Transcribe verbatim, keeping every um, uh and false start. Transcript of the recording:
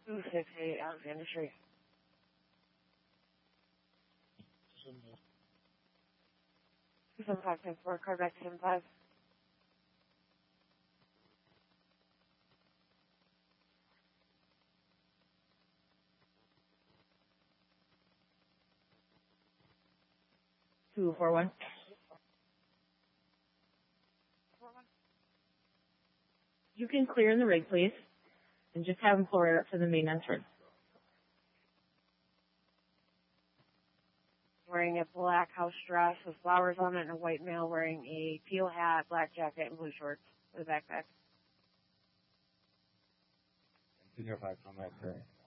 two six eight Alexander Street. two seven five ten four, car back to seven five. two four one. You can clear in the rig, please, and just have them pull right up to the main entrance. Wearing a black house dress with flowers on it, and a white male wearing a teal hat, black jacket, and blue shorts with a backpack. two zero five, come back,